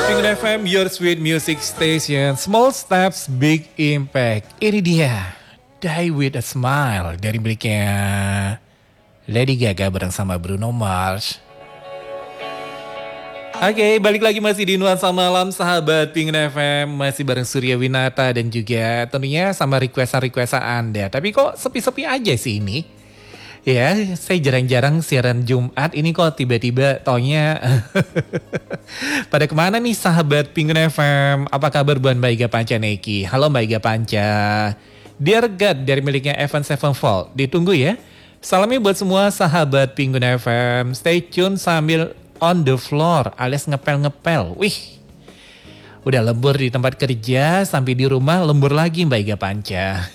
Pengen FM, your sweet music station. Small steps, big impact. Ini dia, Die With A Smile dari miliknya Lady Gaga bareng sama Bruno Mars. Oke, balik lagi masih di Nuansa Malam, sahabat Pengen FM. Masih bareng Surya Winata dan juga tentunya sama request-request Anda. Tapi kok sepi-sepi aja sih ini? Ya, saya jarang-jarang siaran Jumat, ini kok tiba-tiba taunya pada kemana nih sahabat Pengen FM? Apa kabar buat Mbak Iga Panca Neki? Halo Mbak Iga Panca. Dear God dari miliknya Evan Sevenfold, ditunggu ya. Salamnya buat semua sahabat Pengen FM. Stay tune sambil on the floor alias ngepel-ngepel. Wih, udah lembur di tempat kerja, sampai di rumah lembur lagi Mbak Iga Panca.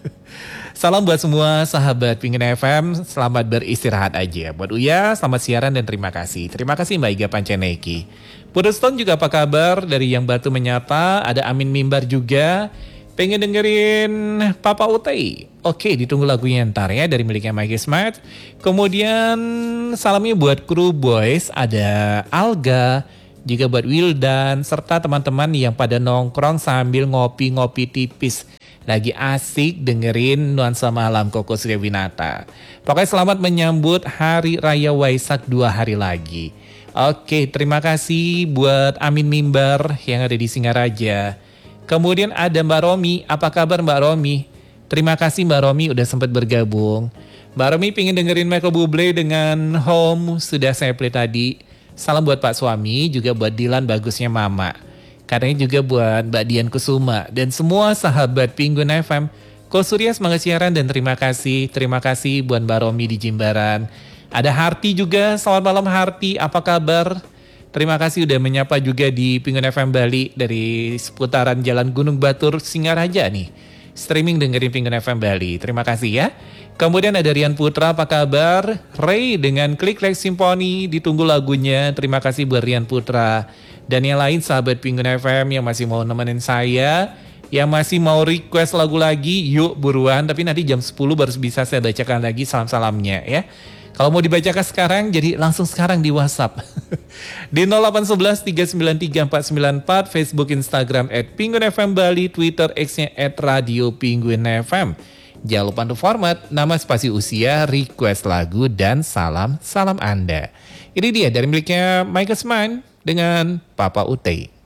Salam buat semua sahabat Pengen FM, selamat beristirahat aja. Buat Uya, selamat siaran dan terima kasih. Terima kasih Mbak Iga Panceneki. Pudeston juga apa kabar? Dari yang Batu menyapa, ada Amin Mimbar juga. Pengen dengerin Papa Utei? Oke, ditunggu lagunya ntar ya dari miliknya Mikey Smart. Kemudian salamnya buat kru boys, ada Alga, juga buat Wildan, serta teman-teman yang pada nongkrong sambil ngopi-ngopi tipis. Lagi asik dengerin Nuansa Malam Koko Surya Winata. Pokoknya selamat menyambut Hari Raya Waisak 2 hari lagi. Oke, terima kasih buat Amin Mimbar yang ada di Singaraja. Kemudian ada Mbak Romi. Apa kabar Mbak Romi? Terima kasih Mbak Romi udah sempat bergabung. Mbak Romi pengen dengerin Michael Bublé dengan Home. Sudah saya play tadi. Salam buat Pak Suami, juga buat Dilan bagusnya Mama. Katanya juga buat Mbak Dian Kusuma dan semua sahabat Pengen FM. Ko Surya semangat siaran dan terima kasih. Terima kasih buat Mbak Romi di Jimbaran. Ada Harti juga, selamat malam Harti, apa kabar? Terima kasih udah menyapa juga di Pengen FM Bali dari seputaran Jalan Gunung Batur Singaraja nih. Streaming dengerin Pengen FM Bali, terima kasih ya. Kemudian ada Rian Putra, apa kabar? Ray dengan Klik Like Symphony, ditunggu lagunya, terima kasih buat Rian Putra. Dan yang lain sahabat Pengen FM yang masih mau nemenin saya, yang masih mau request lagu lagi, yuk buruan. Tapi nanti jam 10 baru bisa saya bacakan lagi salam-salamnya ya. Kalau mau dibacakan sekarang, jadi langsung sekarang di WhatsApp. Di 0811 393 494, Facebook, Instagram @PenguinFM Bali, Twitter X-nya @RadioPenguinFM. Jangan lupa untuk format, nama spasi usia, request lagu, dan salam Anda. Ini dia dari miliknya Michael Smart dengan Papa Utei.